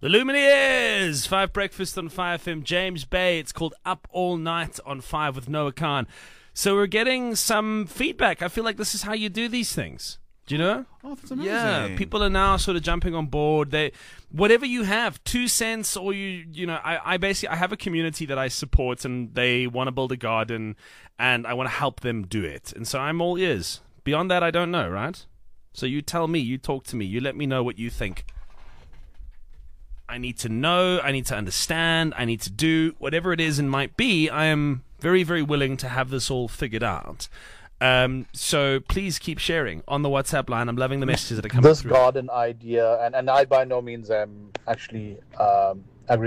The Lumineers! 5 Breakfast on 5FM. James Bay. It's called Up All Night on 5 with Noah Khan. So we're getting some feedback. I feel like this is how you do these things. Do you know? Oh, that's amazing. Yeah, people are now sort of jumping on board. Whatever you have, 2 cents, or I basically have a community that I support, and they want to build a garden, and I want to help them do it. And so I'm all ears. Beyond that, I don't know, right? So you tell me, you talk to me, you let me know what you think. I need to know, I need to understand, I need to do whatever it is and might be. I am very, very willing to have this all figured out. So please keep sharing on the WhatsApp line. I'm loving the messages that are coming This through. garden idea, and I by no means am actually